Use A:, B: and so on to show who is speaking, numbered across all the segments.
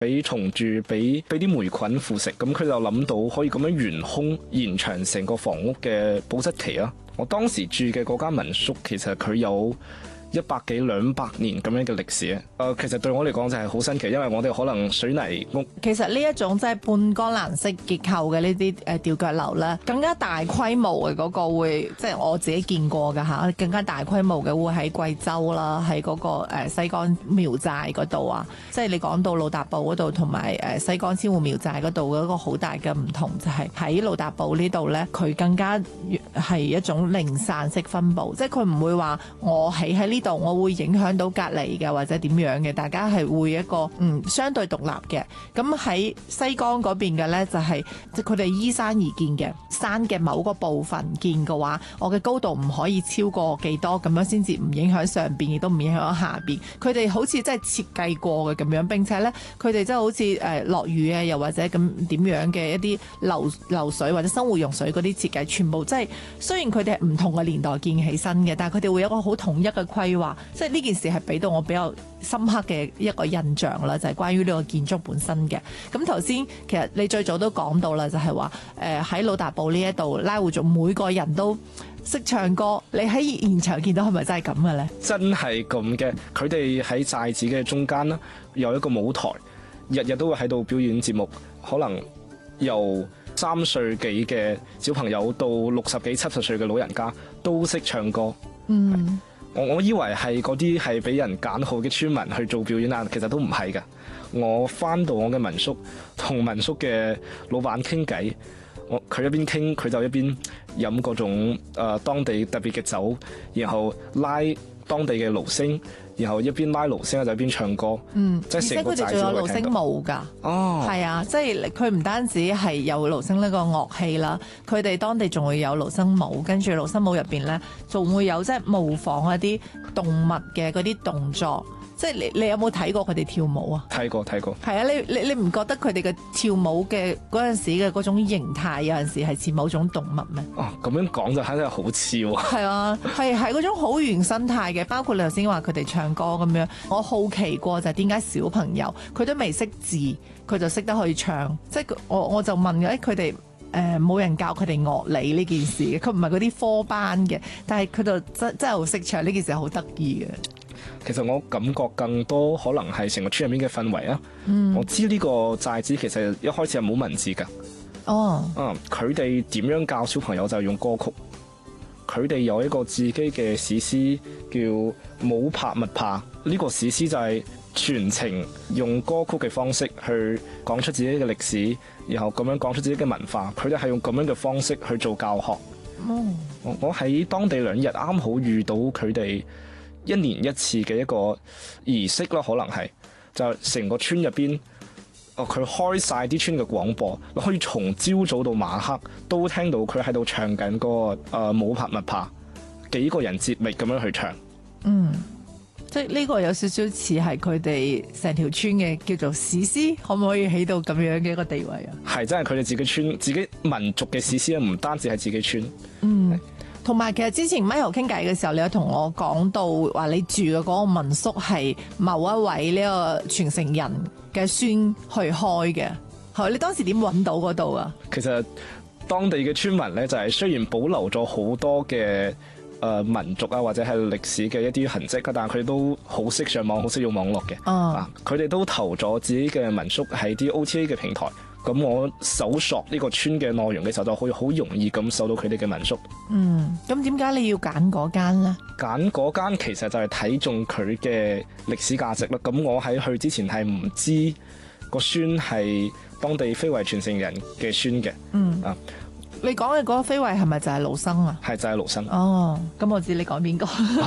A: 俾蟲蛀，俾啲霉菌腐蝕，咁佢就諗到可以咁樣懸空延長成個房屋嘅保質期啊！我當時住嘅嗰間民宿其實佢有100幾200年咁樣嘅歷史啊！其實對我嚟講就係好新奇，因為我哋可能水泥屋。
B: 其實呢一種即係半乾欄式結構嘅呢啲吊腳樓咧，更加大規模嘅嗰個會，即係我自己見過㗎嚇，更加大規模嘅會喺貴州啦，喺嗰個西江苗寨嗰度啊，即係你講到魯達布嗰度同埋西江千戶苗寨嗰度嗰個好大嘅唔同，就係喺魯達布呢度咧，佢更加係一種零散式分佈，即係佢唔會話我起喺呢度我會影響到隔離嘅或者點樣嘅，大家係會一個相對獨立嘅。咁喺西江嗰邊嘅咧就係即係佢哋依山而建嘅，山嘅某個部分建嘅話，我嘅高度唔可以超過幾多，咁樣先至唔影響上邊，亦都唔影響下邊。佢哋好似真係設計過嘅咁樣，並且咧佢哋真係好似落雨啊，又或者咁點樣嘅一啲流水或者生活用水嗰啲設計，全部即係雖然佢哋係唔同嘅年代建起身嘅，但係佢哋會有一個好統一嘅規劃。即係呢件事係俾到我比較深刻嘅一個印象啦，就係關於呢個建築本身嘅。咁頭先其實你最早都講到啦，就係話喺魯達布呢一度拉祜族每個人都識唱歌，你喺現場見到係咪真係咁嘅咧？真係咁嘅，佢哋喺寨子嘅中間啦，有一個舞台，日日都會喺度表演節目，可能由3歲幾嘅小朋友到60幾70歲嘅老人家都識唱歌。我以為係嗰啲係俾人揀好嘅村民去做表演啊，其實都唔係㗎。我翻到我嘅民宿，同民宿嘅老闆傾偈，佢一邊傾佢就一邊飲嗰種當地特別嘅酒，然後拉當地嘅爐聲，然後一邊拉爐聲就一邊唱歌。即係成個寨子都會聽到。而且佢哋仲有爐聲舞㗎。哦，係啊，即係佢唔單止係有爐聲呢個樂器啦，佢哋當地仲會有爐聲舞，跟住爐聲舞入邊咧，仲會有即係模仿一啲動物嘅嗰啲動作。即係你有冇睇過佢哋跳舞啊？睇過。係啊，你唔覺得佢哋嘅跳舞嘅嗰陣時嘅嗰種形態有陣時係似某種動物咩？哦，咁樣講就肯定係好似喎。係啊，係嗰種好原生態嘅，包括你頭先話佢哋唱歌咁樣。我好奇過就係點解小朋友佢都未識字，佢就識得去唱？即係我就問佢哋冇人教佢哋樂理呢件事嘅，佢唔係嗰啲科班嘅，但係佢就真係好識唱呢件事，係好得意嘅。其實我感覺更多可能係成個村入面嘅氛圍啊。我知呢個寨子其實一開始係冇文字㗎。佢哋點樣教小朋友就係用歌曲。佢哋有一個自己嘅史詩叫《武帕密帕》，呢個史詩就係全程用歌曲嘅方式去講出自己嘅歷史，然後咁樣講出自己嘅文化。佢哋係用咁樣嘅方式去做教學。我喺當地2日啱好遇到佢哋1年1次嘅一個儀式啦，可能係就成個村入邊，佢開晒啲村嘅廣播，你可以從朝早到晚黑都聽到佢喺度唱緊嗰個武帕密帕，幾個人接力咁樣去唱。即係呢個有少少似係佢哋成條村嘅叫做史詩，可唔可以起到咁樣嘅一個地位啊？係真係佢哋自己村、自己民族嘅史詩啊，唔單止係自己村。同埋其實之前 Michael 傾偈嘅時候，你有同我講到話你住嘅嗰個民宿係某一位呢個傳承人嘅孫去開嘅，係你當時點揾到嗰度啊？其實當地嘅村民咧，就係雖然保留咗好多嘅民族啊或者係歷史嘅一啲痕跡，但係佢哋都好識上網，好識用網絡嘅。佢哋都投咗自己嘅民宿喺啲 OTA 嘅平台。咁我搜索呢個村嘅內容嘅時候，就可以好容易咁搜到佢哋嘅民宿。咁點解你要揀嗰間呢？揀嗰間其實就係睇中佢嘅歷史價值啦。咁我喺去之前係唔知個孫係當地非遺傳承人嘅孫嘅。你講嘅嗰個非遺係咪就係盧生啊？係就係盧生。咁我知你講邊個？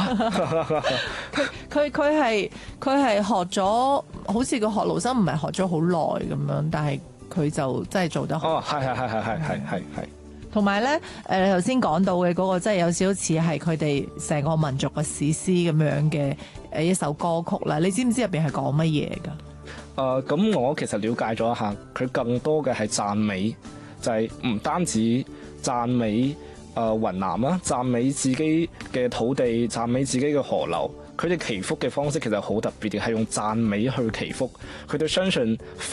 B: 佢係學咗，好似佢學盧生唔係學咗好耐咁樣，但係佢就真係做得好。係。同埋咧，你頭先講到嘅嗰個，真係有少少似係佢哋成個民族嘅史詩咁樣嘅一首歌曲啦。你知唔知入邊係講乜嘢㗎？咁我其實了解咗一下，佢更多嘅係讚美。就係唔單止讚美雲南啦，讚美自己嘅土地，讚美自己嘅河流，
A: 佢哋祈福嘅方式其實好特別嘅，係用讚美去祈福。佢哋相信